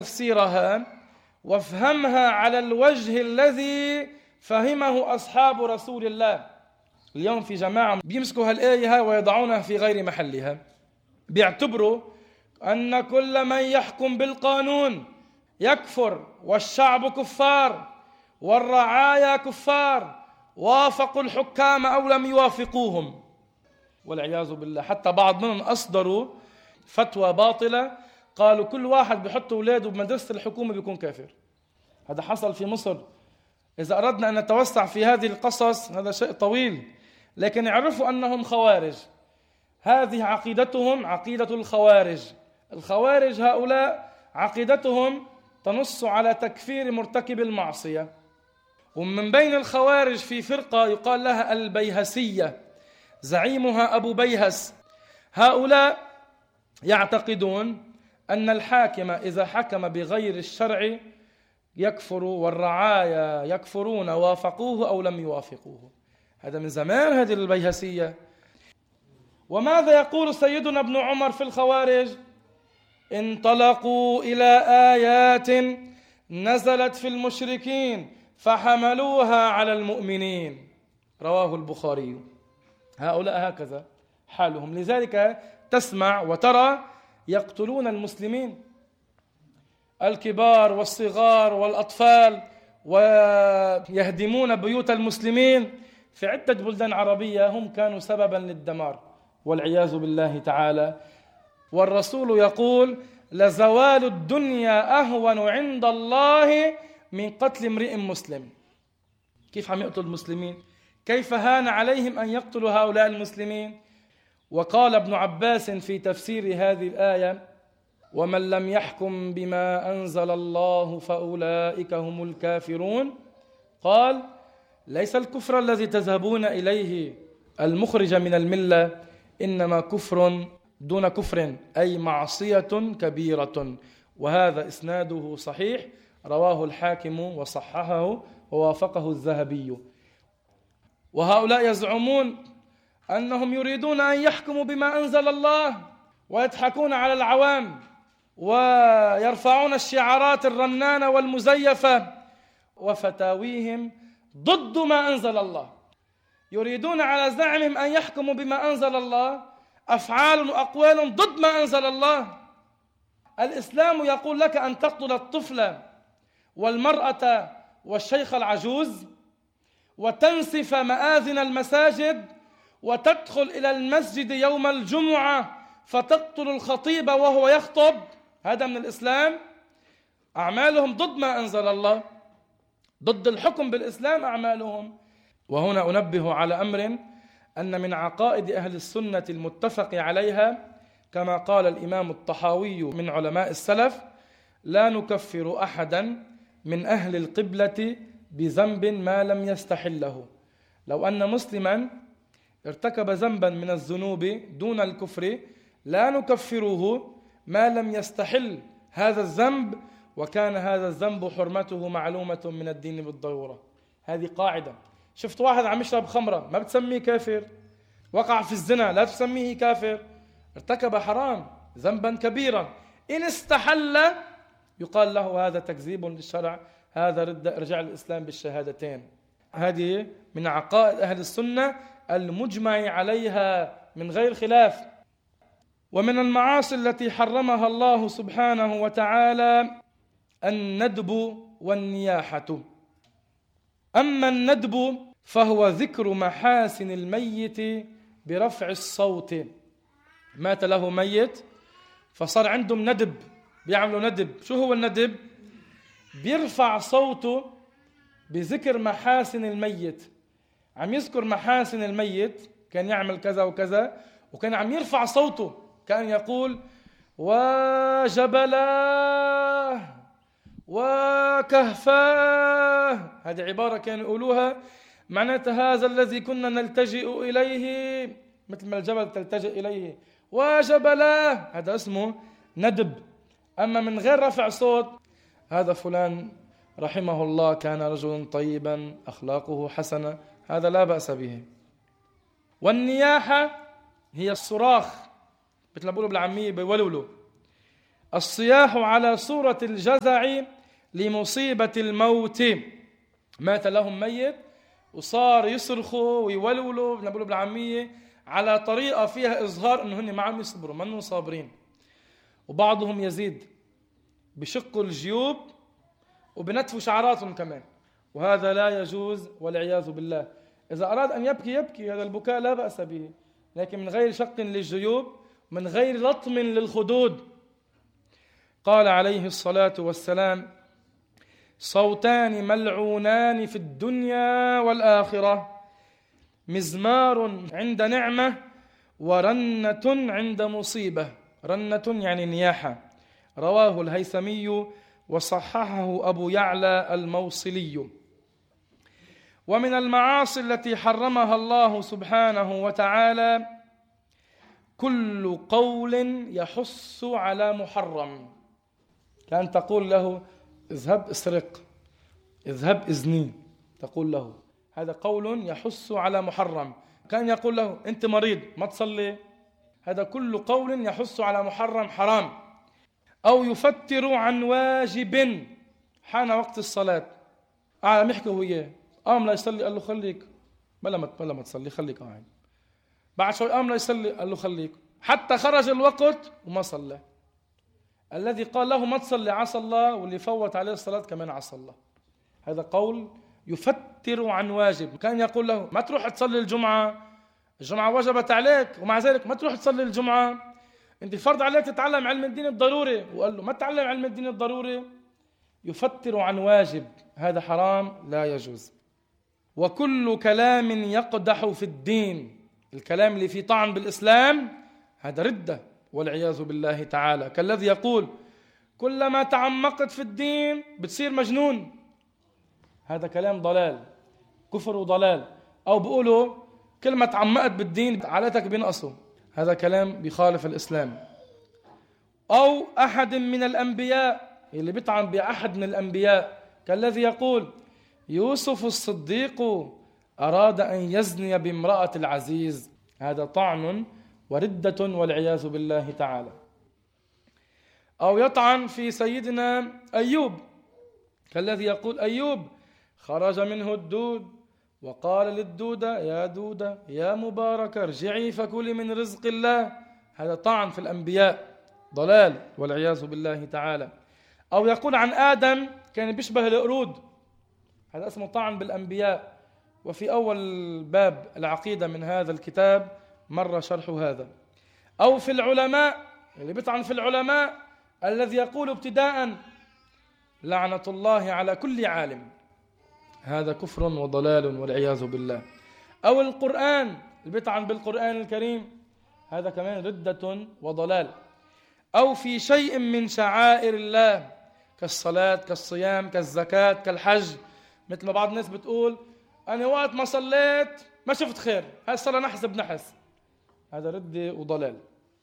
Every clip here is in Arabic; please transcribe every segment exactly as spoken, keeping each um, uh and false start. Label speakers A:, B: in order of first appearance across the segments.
A: تفسيرها وافهمها على الوجه الذي فهمه أصحاب رسول الله. اليوم في جماعة بيمسكوا هالآية ويضعونها في غير محلها، بيعتبروا أن كل من يحكم بالقانون يكفر، والشعب كفار والرعايا كفار، وافقوا الحكام أو لم يوافقوهم، والعياذ بالله. حتى بعض منهم أصدروا فتوى باطلة، قالوا كل واحد بيحط أولاده بمدرسة الحكومة بيكون كافر. هذا حصل في مصر. إذا أردنا أن نتوسع في هذه القصص هذا شيء طويل، لكن يعرفوا أنهم خوارج. هذه عقيدتهم، عقيدة الخوارج. الخوارج هؤلاء عقيدتهم تنص على تكفير مرتكب المعصية. ومن بين الخوارج في فرقة يقال لها البيهسية، زعيمها أبو بيهس. هؤلاء يعتقدون أن الحاكم إذا حكم بغير الشرع يكفر، والرعايا يكفرون وافقوه أو لم يوافقوه. هذا من زمان هذه البيهسية. وماذا يقول سيدنا ابن عمر في الخوارج؟ انطلقوا إلى آيات نزلت في المشركين فحملوها على المؤمنين، رواه البخاري. هؤلاء هكذا حالهم. لذلك تسمع وترى يقتلون المسلمين، الكبار والصغار والأطفال، ويهدمون بيوت المسلمين. في عدة بلدان عربية هم كانوا سببا للدمار والعياذ بالله تعالى. والرسول يقول لزوال الدنيا أهون عند الله من قتل امرئ مسلم. كيف عم يقتل المسلمين؟ كيف هان عليهم أن يقتلوا هؤلاء المسلمين؟ وقال ابن عباس في تفسير هذه الآية ومن لم يحكم بما أنزل الله فأولئك هم الكافرون. قال ليس الكفر الذي تذهبون إليه المخرج من الملة، إنما كفر دون كفر، أي معصية كبيرة. وهذا إسناده صحيح، رواه الحاكم وصححه ووافقه الذهبي. وهؤلاء يزعمون أنهم يريدون أن يحكموا بما أنزل الله ويضحكون على العوام ويرفعون الشعارات الرنانة والمزيفة، وفتاويهم ضد ما أنزل الله. يريدون على زعمهم أن يحكموا بما أنزل الله، أفعال وأقوال ضد ما أنزل الله. الإسلام يقول لك أن تقتل الطفل والمرأة والشيخ العجوز، وتنسف مآذن المساجد، وتدخل إلى المسجد يوم الجمعة فتقتل الخطيب وهو يخطب. هذا من الإسلام. أعمالهم ضد ما أنزل الله، ضد الحكم بالإسلام أعمالهم. وهنا أنبه على أمر، أن من عقائد أهل السنة المتفق عليها كما قال الإمام الطحاوي من علماء السلف لا نكفر أحدا من أهل القبلة بذنب ما لم يستحله. لو أن مسلما ارتكب ذنبا من الذنوب دون الكفر لا نكفره ما لم يستحل هذا الذنب، وكان هذا الذنب حرمته معلومة من الدين بالضرورة. هذه قاعدة. شفت واحد عم يشرب خمرة ما بتسميه كافر، وقع في الزنا لا تسميه كافر، ارتكب حرام ذنبا كبيرا، إن استحل يقال له هذا تكذيب للشرع، هذا رد رجع الإسلام بالشهادتين. هذه من عقائد أهل السنة المجمع عليها من غير خلاف. ومن المعاصي التي حرمها الله سبحانه وتعالى الندب والنياحة. أما الندب فهو ذكر محاسن الميت برفع الصوت. مات له ميت فصار عندهم ندب، بيعملوا ندب. شو هو الندب؟ بيرفع صوته بذكر محاسن الميت، عم يذكر محاسن الميت، كان يعمل كذا وكذا، وكان عم يرفع صوته، كان يقول وجبلاه وكهفاه. هذه عبارة كانوا يقولوها معناتها هذا الذي كنا نلتجئ إليه، مثل ما الجبل تلتجئ إليه، وجبلاه، هذا اسمه ندب. أما من غير رفع صوت، هذا فلان رحمه الله كان رجلا طيبا أخلاقه حسنة، هذا لا بأس به. والنياحة هي الصراخ، مثل ما بيقولوا بالعامية بيولولوا. الصياح على صورة الجزع لمصيبة الموت، مات لهم ميت وصار يصرخوا ويولولوا بنقولوا بالعامية على طريقة فيها إظهار أنه هن ما عم يصبروا، ما أنه صابرين. وبعضهم يزيد بشقوا الجيوب وبنتفوا شعراتهم كمان، وهذا لا يجوز والعياذ بالله. إذا أراد أن يبكي يبكي، هذا البكاء لا بأس به، لكن من غير شق للجيوب، من غير لطم للخدود. قال عليه الصلاة والسلام: صوتان ملعونان في الدنيا والآخرة، مزمار عند نعمة ورنة عند مصيبة. رنة يعني نياحة. رواه الهيثمي وصححه أبو يعلى الموصلي. ومن المعاصي التي حرمها الله سبحانه وتعالى كل قول يحث على محرم، كأن تقول له اذهب اسرق، اذهب اذني، تقول له هذا قول يحث على محرم. كان يقول له أنت مريض ما تصلي، هذا كل قول يحث على محرم حرام. أو يفتر عن واجب، حان وقت الصلاة قاعد يحكي وياه، قام لا يصلي قال له خليك، بلا ما بلا ما تصلي خليك قاعد. بعد شوي قام لا يصلي قال له خليك، حتى خرج الوقت وما صلى. الذي قال له ما تصلي عصى الله، واللي فوت عليه الصلاة كمان عصى الله. هذا قول يفتر عن واجب. كان يقول له ما تروح تصلي الجمعة، الجمعة وجبت عليك، ومع ذلك ما تروح تصلي الجمعة، انت فرض عليك تتعلم علم الدين الضروري، وقال له ما تتعلم علم الدين الضروري. يفتر عن واجب، هذا حرام لا يجوز. وكل كلام يقدح في الدين، الكلام اللي فيه طعن بالإسلام هذا ردة والعياذ بالله تعالى. كالذي يقول كلما تعمقت في الدين بتصير مجنون، هذا كلام ضلال، كفر وضلال. أو بيقولوا كل ما تعمقت بالدين عادتك بينقصوا، هذا كلام بيخالف الإسلام. أو أحد من الأنبياء، اللي بيطعن بأحد من الأنبياء، كالذي يقول يوسف الصديق أراد أن يزني بامرأة العزيز، هذا طعن وردة والعياذ بالله تعالى. أو يطعن في سيدنا أيوب، كالذي يقول أيوب خرج منه الدود وقال للدودة يا دودة يا مباركة ارجعي فكلي من رزق الله، هذا طعن في الأنبياء، ضلال والعياذ بالله تعالى. أو يقول عن آدم كان بيشبه القرود، هذا اسمه طعن بالأنبياء. وفي أول باب العقيدة من هذا الكتاب مر شرح هذا. أو في العلماء، اللي بيطعن في العلماء، الذي يقول ابتداء لعنة الله على كل عالم، هذا كفر وضلال والعياذ بالله. أو القرآن، اللي بيطعن بالقرآن الكريم، هذا كمان ردة وضلال. أو في شيء من شعائر الله كالصلاة كالصيام كالزكاة كالحج، مثل ما بعض الناس بتقول أنا وقت ما صليت ما شفت خير، هاي الصلاة نحس بنحس، هذا ردة وضلال.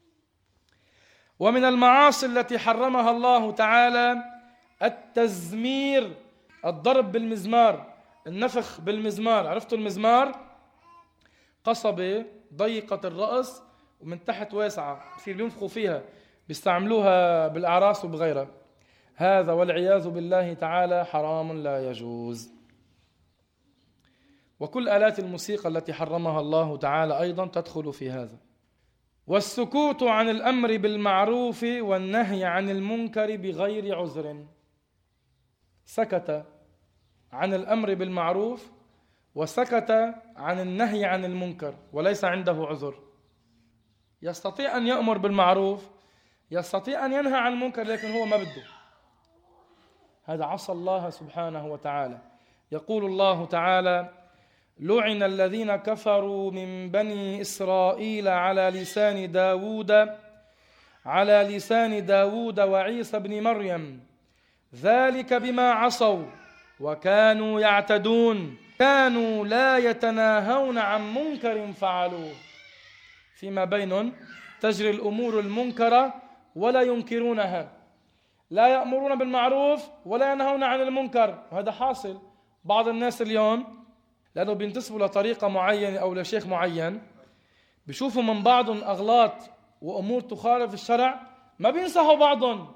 A: ومن المعاصي التي حرمها الله تعالى التزمير، الضرب بالمزمار، النفخ بالمزمار. عرفتوا المزمار؟ قصبة ضيقة الرأس ومن تحت واسعة، بصير ينفخوا فيها، بيستعملوها بالأعراس وبغيرها. هذا والعياذ بالله تعالى حرام لا يجوز. وكل آلات الموسيقى التي حرمها الله تعالى أيضا تدخل في هذا. والسكوت عن الأمر بالمعروف والنهي عن المنكر بغير عذر، سكت عن الأمر بالمعروف وسكت عن النهي عن المنكر وليس عنده عذر. يستطيع أن يأمر بالمعروف، يستطيع أن ينهى عن المنكر، لكن هو ما بده، هذا عصى الله سبحانه وتعالى. يقول الله تعالى لعن الذين كفروا من بني إسرائيل على لسان داود على لسان داود وعيسى بن مريم ذلك بما عصوا وكانوا يعتدون كانوا لا يتناهون عن منكر فعلوه. فيما بينهم تجري الأمور المنكرة ولا ينكرونها، لا يأمرون بالمعروف ولا ينهون عن المنكر. وهذا حاصل. بعض الناس اليوم لأنه بينتسبوا لطريقة معينة أو لشيخ معين، بيشوفوا من بعضهم أغلاط وأمور تخالف الشرع، ما بينصحوا بعضهم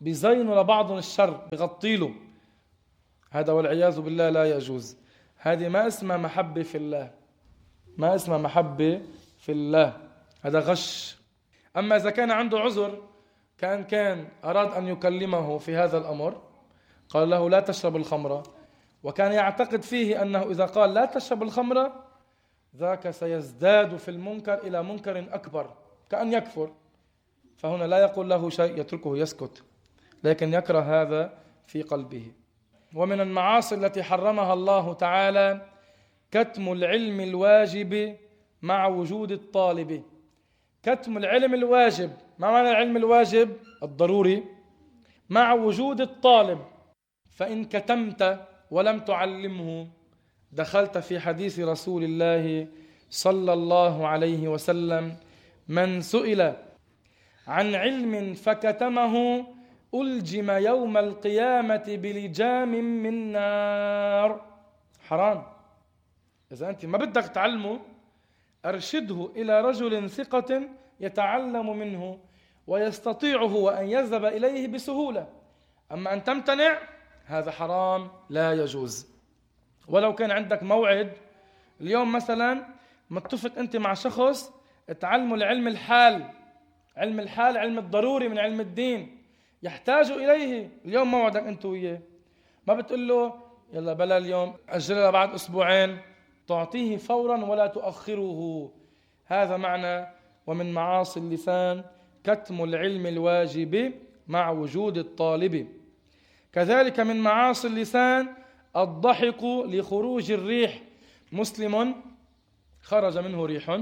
A: بزينوا لبعضهم الشر، بغطيله، هذا والعياذ بالله لا يجوز. هذه ما اسمها محبة في الله، ما اسمها محبة في الله، هذا غش. أما إذا كان عنده عذر، كان كان أراد أن يكلمه في هذا الأمر، قال له لا تشرب الخمر، وكان يعتقد فيه أنه إذا قال لا تشرب الخمر ذاك سيزداد في المنكر إلى منكر أكبر، كأن يكفر، فهنا لا يقول له شيء، يتركه يسكت، لكن يكره هذا في قلبه. ومن المعاصي التي حرمها الله تعالى كتم العلم الواجب مع وجود الطالب. كتم العلم الواجب، ما معنى العلم الواجب؟ الضروري، مع وجود الطالب. فإن كتمت ولم تعلمه دخلت في حديث رسول الله صلى الله عليه وسلم: من سئل عن علم فكتمه ألجم يوم القيامة بلجام من نار. حرام. إذا أنت ما بدك تعلمه أرشده إلى رجل ثقة يتعلم منه ويستطيع هو أن يذهب إليه بسهولة. أما أن تمتنع هذا حرام، لا يجوز. ولو كان عندك موعد اليوم مثلا، متفق أنت مع شخص تعلموا العلم الحال، علم الحال علم الضروري من علم الدين، يحتاج إليه، اليوم موعدك أنت وياه، ما بتقول له يلا بلا اليوم أجلها بعد أسبوعين، تعطيه فورا ولا تؤخره. هذا معنى ومن معاصي اللسان كتم العلم الواجب مع وجود الطالب. كذلك من معاصي اللسان الضحك لخروج الريح. مسلم خرج منه ريح،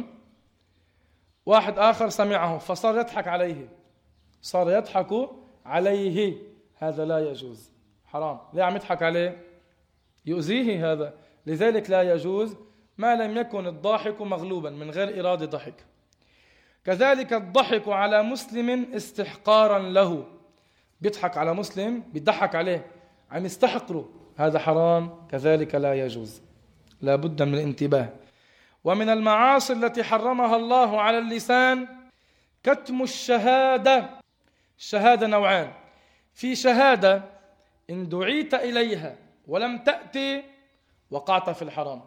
A: واحد آخر سمعه فصار يضحك عليه، صار يضحك عليه، هذا لا يجوز، حرام. ليه عم يضحك عليه؟ يؤذيه هذا، لذلك لا يجوز ما لم يكن الضاحك مغلوبا من غير إرادة ضحك. كذلك الضحك على مسلم استحقارا له، بيضحك على مسلم، بيضحك عليه، عم يستحقره، هذا حرام، كذلك لا يجوز، لا بد من الانتباه. ومن المعاصي التي حرمها الله على اللسان كتم الشهادة. الشهادة نوعان: في شهادة إن دعيت إليها ولم تأتي وقعت في الحرام،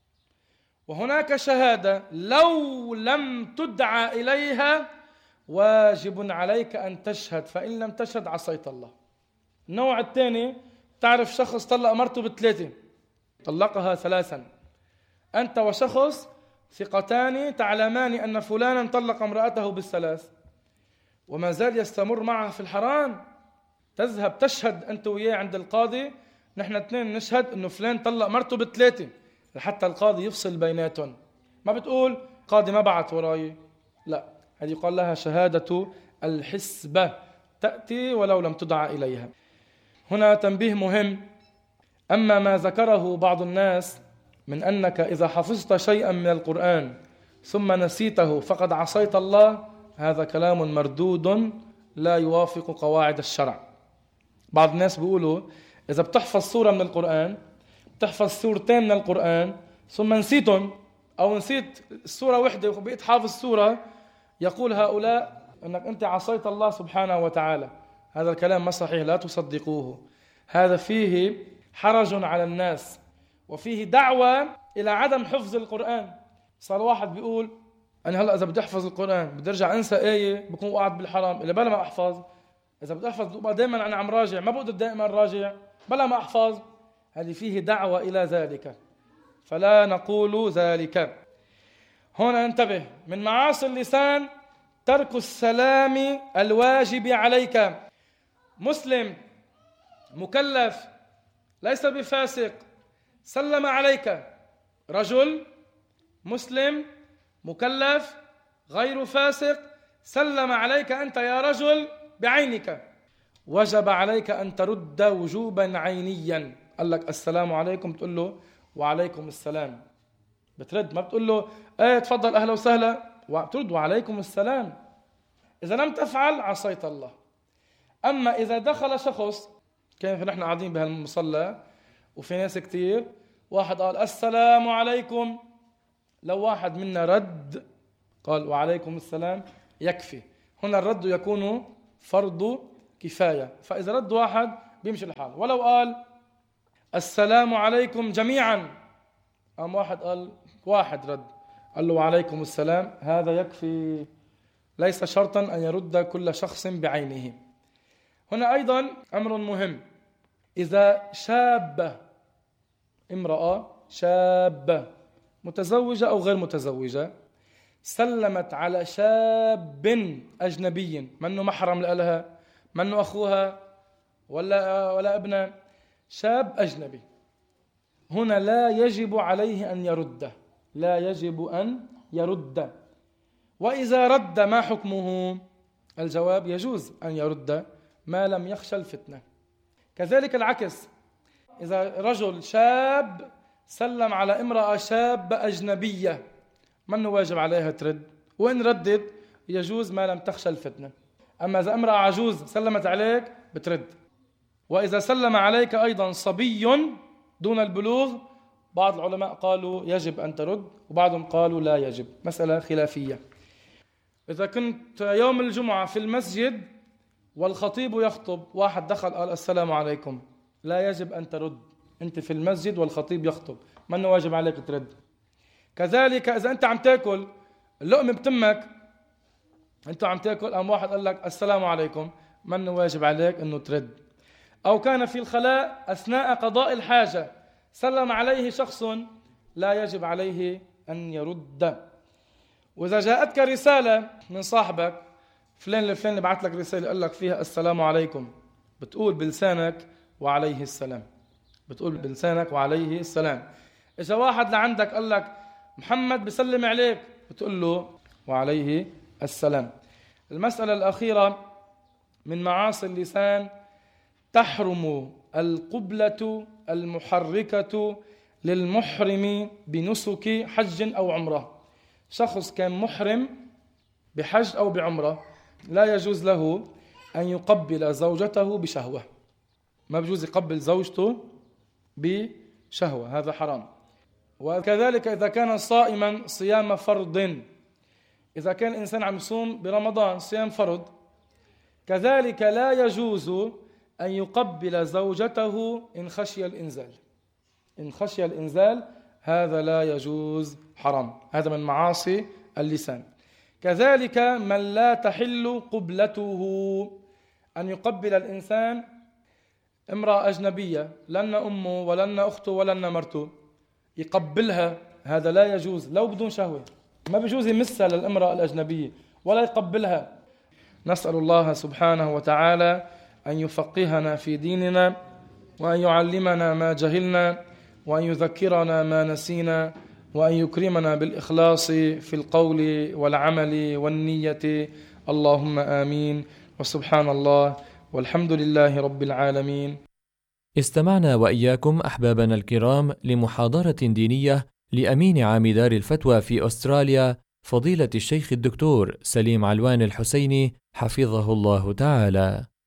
A: وهناك شهادة لو لم تدعى إليها واجب عليك أن تشهد، فإن لم تشهد عصيت الله. النوع الثاني، تعرف شخص طلق مرته بثلاثة، طلقها ثلاثا، أنت وشخص ثقتان تعلمان أن فلانا طلق امرأته بالثلاث، وما زال يستمر معها في الحرام، تذهب تشهد أنت وياه عند القاضي، نحن اثنين نشهد أنه فلان طلق مرته بثلاثة، لحتى القاضي يفصل بيناتهم. ما بتقول قاضي ما بعت وراي، لا، هذه يقال لها شهادة الحسبة، تأتي ولو لم تدعى إليها. هنا تنبيه مهم: أما ما ذكره بعض الناس من أنك إذا حفظت شيئا من القرآن ثم نسيته فقد عصيت الله، هذا كلام مردود لا يوافق قواعد الشرع. بعض الناس بيقولوا إذا بتحفظ سورة من القرآن، بتحفظ سورتين من القرآن ثم نسيتهم، أو نسيت السورة واحدة وبقيت حافظ سورة، يقول هؤلاء أنك أنت عصيت الله سبحانه وتعالى. هذا الكلام ما صحيح، لا تصدقوه، هذا فيه حرج على الناس، وفيه دعوة إلى عدم حفظ القرآن. صار واحد بيقول أنا هلأ إذا بدي أحفظ القرآن بدي أرجع أنسى آية بكون وقعت بالحرام، إلا بلا ما أحفظ. إذا بدي أحفظ بقى دائما أنا عم راجع، ما بقدر دائما راجع بلا ما أحفظ. هذه فيه دعوة إلى ذلك، فلا نقول ذلك. هنا انتبه: من معاصي اللسان ترك السلام الواجب عليك. مسلم مكلف ليس بفاسق سلم عليك، رجل مسلم مكلف غير فاسق سلم عليك أنت يا رجل بعينك، وجب عليك أن ترد وجوبا عينيا. قال لك السلام عليكم، تقول له وعليكم السلام، بترد، ما بتقول له ايه تفضل أهلا وسهلا، بترد وعليكم السلام. إذا لم تفعل عصيت الله. أما إذا دخل شخص، كيف نحن قاعدين بهالمصلى وفي ناس كتير، واحد قال السلام عليكم، لو واحد منا رد قال وعليكم السلام يكفي. هنا الرد يكون فرض كفاية. فإذا رد واحد بيمشي الحال. ولو قال السلام عليكم جميعا، قام واحد قال، واحد رد قال له وعليكم السلام، هذا يكفي، ليس شرطا أن يرد كل شخص بعينه. هنا أيضا أمر مهم، إذا شابة امرأة شابة متزوجة أو غير متزوجة سلمت على شاب أجنبي منه محرم لها، منه أخوها ولا ولا ابنه، شاب أجنبي، هنا لا يجب عليه أن يرد، لا يجب أن يرد. وإذا رد ما حكمه؟ الجواب يجوز أن يرد ما لم يخشى الفتنة. كذلك العكس، إذا رجل شاب سلم على امرأة شابة أجنبية منه واجب عليها ترد، وإن ردت يجوز ما لم تخشى الفتنة. أما إذا امرأة عجوز سلمت عليك بترد. وإذا سلم عليك أيضا صبي دون البلوغ، بعض العلماء قالوا يجب أن ترد وبعضهم قالوا لا يجب، مسألة خلافية. إذا كنت يوم الجمعة في المسجد والخطيب يخطب، واحد دخل قال السلام عليكم، لا يجب أن ترد، أنت في المسجد والخطيب يخطب، منه واجب عليك ترد. كذلك إذا أنت عم تأكل اللقمة بتمك، أنت عم تأكل قام واحد قال لك السلام عليكم، منه واجب عليك أنه ترد. أو كان في الخلاء أثناء قضاء الحاجة سلم عليه شخص، لا يجب عليه أن يرد. وإذا جاءتك رسالة من صاحبك فلان لفلان اللي بعت لك رسالة قال لك فيها السلام عليكم، بتقول بلسانك وعليه السلام، بتقول بلسانك وعليه السلام. إذا واحد لعندك قال لك محمد بسلم عليك، بتقول له وعليه السلام. المسألة الأخيرة من معاصي اللسان، تحرم القبلة المحركة للمحرم بنسك حج أو عمرة. شخص كان محرم بحج أو بعمرة لا يجوز له أن يقبل زوجته بشهوة، ما بيجوز يقبل زوجته بشهوة، هذا حرام. وكذلك إذا كان صائما صيام فرض، إذا كان الإنسان عم يصوم برمضان صيام فرض، كذلك لا يجوز أن يقبل زوجته إن خشي الإنزال، إن خشي الإنزال هذا لا يجوز، حرام، هذا من معاصي اللسان. كذلك من لا تحل قبلته، أن يقبل الإنسان امرأة أجنبية لن أمه ولن أخته ولن مرته، يقبلها، هذا لا يجوز لو بدون شهوة، ما بيجوز يمسها للامرأة الأجنبية ولا يقبلها. نسأل الله سبحانه وتعالى أن يفقهنا في ديننا، وأن يعلمنا ما جهلنا، وأن يذكرنا ما نسينا، وأن يكرمنا بالإخلاص في القول والعمل والنية. اللهم آمين. وسبحان الله والحمد لله رب العالمين.
B: استمعنا وإياكم أحبابنا الكرام لمحاضرة دينية لأمين عام دار الفتوى في أستراليا فضيلة الشيخ الدكتور سليم علوان الحسيني حفظه الله تعالى.